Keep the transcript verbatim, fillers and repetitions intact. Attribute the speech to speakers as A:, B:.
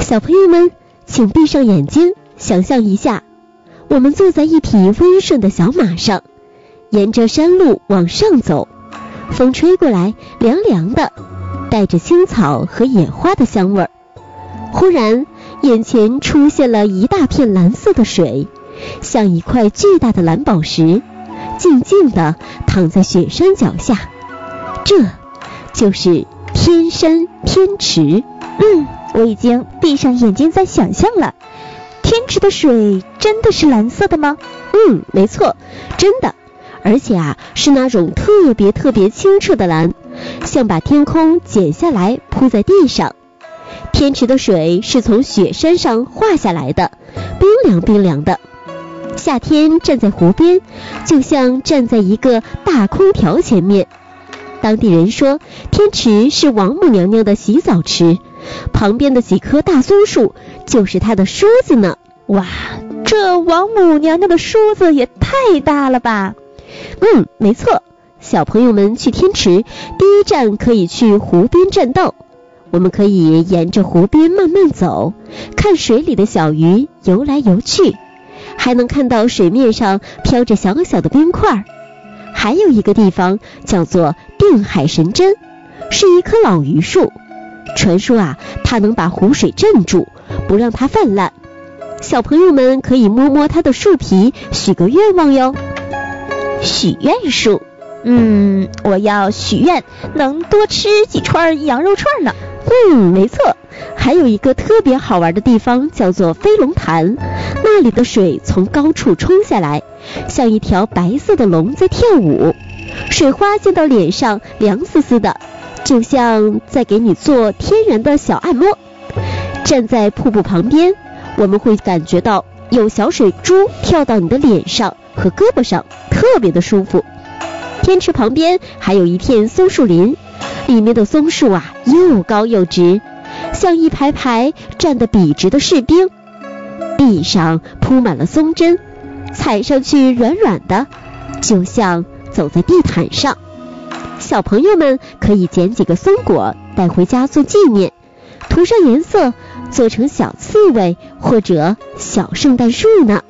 A: 小朋友们，请闭上眼睛，想象一下，我们坐在一匹温顺的小马上，沿着山路往上走，风吹过来，凉凉的，带着青草和野花的香味儿。忽然，眼前出现了一大片蓝色的水，像一块巨大的蓝宝石，静静地躺在雪山脚下。这就是天山天池。
B: 嗯，我已经闭上眼睛在想象了。天池的水真的是蓝色的吗？
A: 嗯，没错，真的。而且啊，是那种特别特别清澈的蓝，像把天空剪下来铺在地上。天池的水是从雪山上化下来的，冰凉冰凉的。夏天站在湖边，就像站在一个大空调前面。当地人说，天池是王母娘娘的洗澡池，旁边的几棵大松树就是她的梳子呢。
B: 哇，这王母娘娘的梳子也太大了吧？
A: 嗯，没错。小朋友们去天池，第一站可以去湖边栈道。我们可以沿着湖边慢慢走，看水里的小鱼游来游去，还能看到水面上飘着小小的冰块。还有一个地方叫做定海神针，是一棵老榆树，传说啊，它能把湖水镇住，不让它泛滥。小朋友们可以摸摸它的树皮，许个愿望哟。
B: 许愿树，嗯，我要许愿能多吃几串羊肉串呢。
A: 嗯，没错。还有一个特别好玩的地方叫做飞龙潭，那里的水从高处冲下来，像一条白色的龙在跳舞，水花溅到脸上，凉丝丝的，就像在给你做天然的小按摩。站在瀑布旁边，我们会感觉到有小水珠跳到你的脸上和胳膊上，特别的舒服。天池旁边还有一片松树林，里面的松树啊，又高又直，像一排排站得笔直的士兵。地上铺满了松针，踩上去软软的，就像走在地毯上。小朋友们可以捡几个松果带回家做纪念，涂上颜色，做成小刺猬或者小圣诞树呢。